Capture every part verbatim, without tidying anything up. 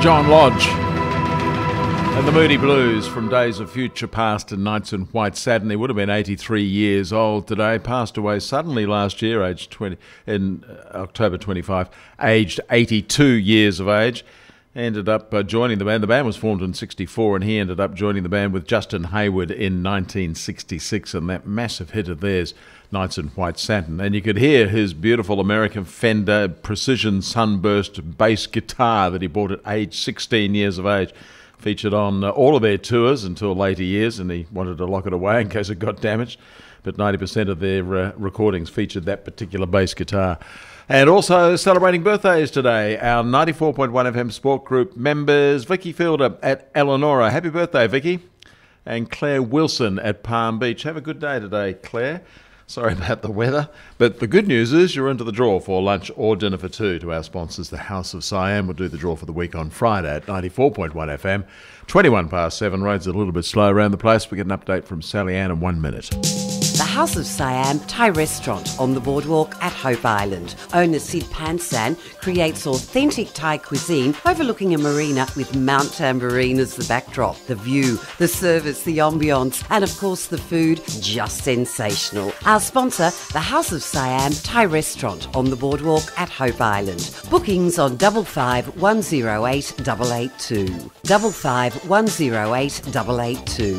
John Lodge and the Moody Blues from Days of Future Past and Nights in White Satin. He would have been eighty-three years old today, passed away suddenly last year, aged twenty, in October twenty-five, aged eighty-two years of age. Ended up uh, joining the band. The band was formed in sixty-four, and he ended up joining the band with Justin Hayward in nineteen sixty-six, and that massive hit of theirs, Nights in White Satin. And you could hear his beautiful American Fender precision sunburst bass guitar that he bought at age sixteen years of age. Featured on uh, all of their tours until later years, and he wanted to lock it away in case it got damaged. But ninety percent of their uh, recordings featured that particular bass guitar. And also celebrating birthdays today, our ninety-four point one F M Sport Group members, Vicky Fielder at Eleonora. Happy birthday, Vicky. And Claire Wilson at Palm Beach. Have a good day today, Claire. Sorry about the weather. But the good news is you're into the draw for lunch or dinner for two to our sponsors, the House of Siam. We'll do the draw for the week on Friday at ninety-four point one F M. twenty-one past seven. Roads are a little bit slow around the place. We get an update from Sally Ann in one minute. The House of Siam Thai restaurant on the boardwalk at Hope Island. Owner Sid Pansan creates authentic Thai cuisine overlooking a marina with Mount Tambourine as the backdrop. The view, the service, the ambience, and of course the food, just sensational. Our sponsor, the House of Siam Thai restaurant on the boardwalk at Hope Island. Bookings on double five one zero eight double eight two. Double five one zero eight double eight two.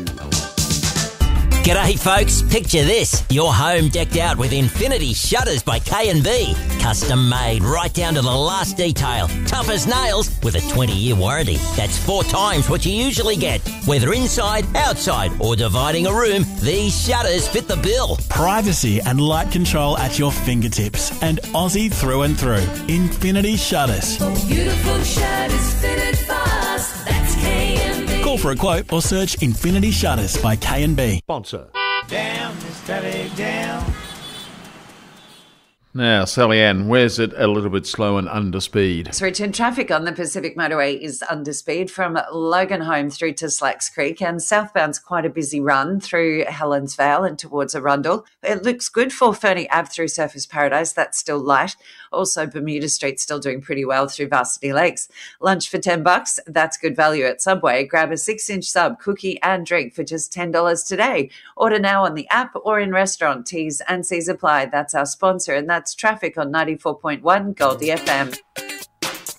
G'day folks, picture this, your home decked out with Infinity Shutters by K and B. Custom made right down to the last detail, tough as nails with a twenty year warranty. That's four times what you usually get. Whether inside, outside or dividing a room, these shutters fit the bill. Privacy and light control at your fingertips, and Aussie through and through. Infinity Shutters. Beautiful shutters fitted fast, that's K and B. Call for a quote or search Infinity Shutters by K and B. Sponsor. Down, steady down. Now, Sally Ann, where's it a little bit slow and under speed? So return traffic on the Pacific Motorway is under speed from Logan Home through to Slacks Creek, and southbound's quite a busy run through Helens Vale and towards Arundel. It looks good for Fernie Ave through Surfers Paradise. That's still light. Also, Bermuda Street still doing pretty well through Varsity Lakes. Lunch for ten bucks. That's good value at Subway. Grab a six-inch sub, cookie and drink for just ten dollars today. Order now on the app or in restaurant. T's and C's apply. That's our sponsor, and that's traffic on ninety-four point one Goldie F M.